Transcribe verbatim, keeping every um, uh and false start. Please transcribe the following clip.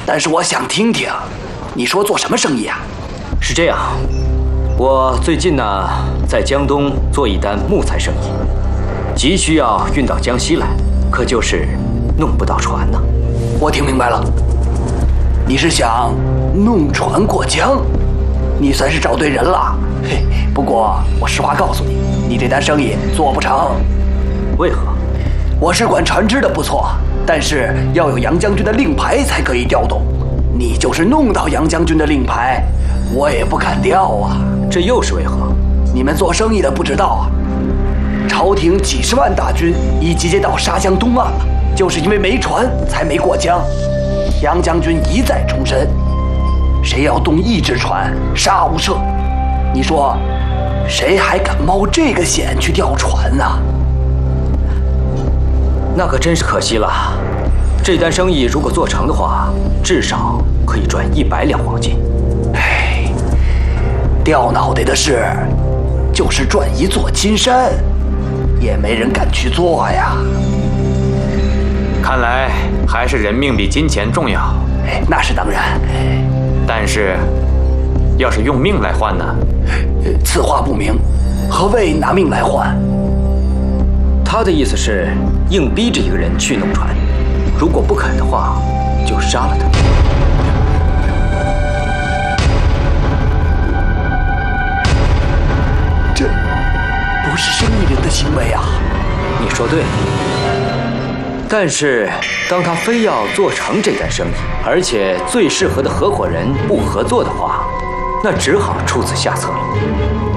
但是我想听听，你说做什么生意啊？ 是这样，我最近呢在江东做一单木材生意，急需要运到江西来，可就是弄不到船呢。 我听明白了，你是想弄船过江？你算是找对人了。嘿，不过我实话告诉你，你这单生意做不成。 为何？ 我是管船只的，不错，但是要有杨将军的令牌才可以调动。你就是弄到杨将军的令牌，我也不敢调啊。 这又是为何？ 你们做生意的不知道啊，朝廷几十万大军已集结到沙江东岸了，就是因为没船才没过江。杨将军一再重申，谁要动一只船，杀无赦。你说，谁还敢冒这个险去调船呢？ 那可真是可惜了。这单生意如果做成的话，至少可以赚一百两黄金。 唉，掉脑袋的事，就是赚一座金山，也没人敢去做呀。 看来还是人命比金钱重要。 哎，那是当然。 但是，要是用命来换呢？ 此话不明，何谓拿命来换？ 他的意思是硬逼着一个人去弄船，如果不肯的话，就杀了他。 这不是生意人的行为啊！ 你说对了。但是，当他非要做成这单生意，而且最适合的合伙人不合作的话，那只好出此下策了。